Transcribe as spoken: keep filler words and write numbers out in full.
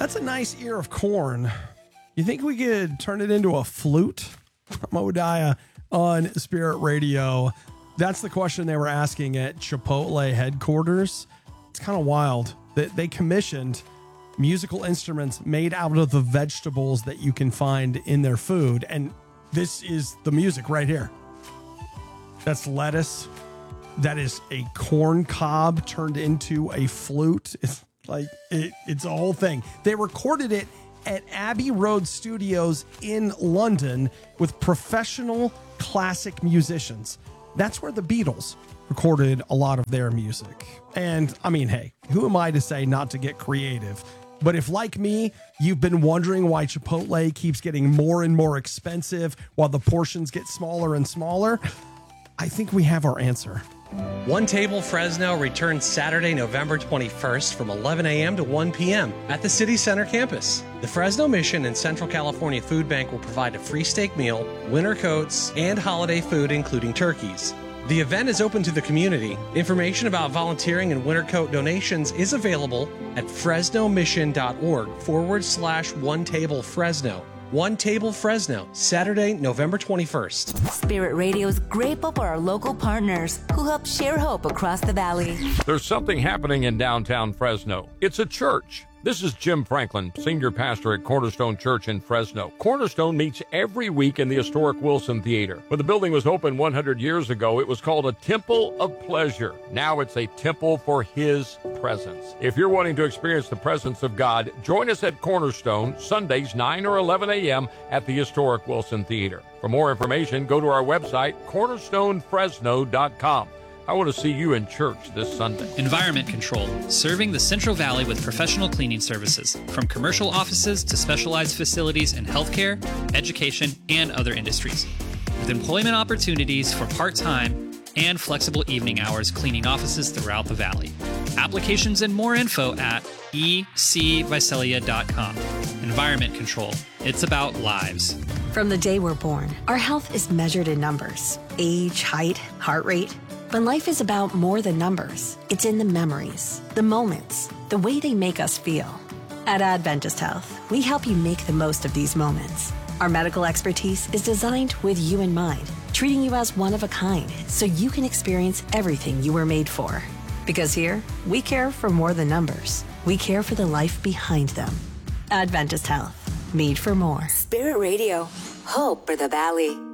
That's a nice ear of corn. You think we could turn it into a flute? Moediah on Spirit Radio. That's the question they were asking at Chipotle headquarters. It's kind of wild that they commissioned musical instruments made out of the vegetables that you can find in their food. And this is the music right here. That's lettuce. That is a corn cob turned into a flute. It's like, it, it's a whole thing. They recorded it at Abbey Road Studios in London with professional classic musicians. That's where the Beatles recorded a lot of their music. And I mean, hey, who am I to say not to get creative? But if, like me, you've been wondering why Chipotle keeps getting more and more expensive while the portions get smaller and smaller, I think we have our answer. One Table Fresno returns Saturday, November twenty-first from eleven a.m. to one p.m. at the City Center campus. The Fresno Mission and Central California Food Bank will provide a free steak meal, winter coats, and holiday food, including turkeys. The event is open to the community. Information about volunteering and winter coat donations is available at fresnomission.org forward slash one table Fresno. One Table Fresno, Saturday, November twenty-first. Spirit Radio is grateful for our local partners who help share hope across the valley. There's something happening in downtown Fresno. It's a church. This is Jim Franklin, senior pastor at Cornerstone Church in Fresno. Cornerstone meets every week in the historic Wilson Theater. When the building was opened one hundred years ago, it was called a Temple of Pleasure. Now it's a temple for His presence. If you're wanting to experience the presence of God, join us at Cornerstone, Sundays, nine or eleven a.m. at the historic Wilson Theater. For more information, go to our website, cornerstone fresno dot com. I want to see you in church this Sunday. Environment Control, serving the Central Valley with professional cleaning services, from commercial offices to specialized facilities in healthcare, education, and other industries. With employment opportunities for part-time and flexible evening hours cleaning offices throughout the valley. Applications and more info at e c visalia dot com. Environment Control, it's about lives. From the day we're born, our health is measured in numbers: age, height, heart rate. But life is about more than numbers. It's in the memories, the moments, the way they make us feel. At Adventist Health, we help you make the most of these moments. Our medical expertise is designed with you in mind, treating you as one of a kind so you can experience everything you were made for. Because here, we care for more than numbers. We care for the life behind them. Adventist Health, made for more. Spirit Radio, hope for the valley.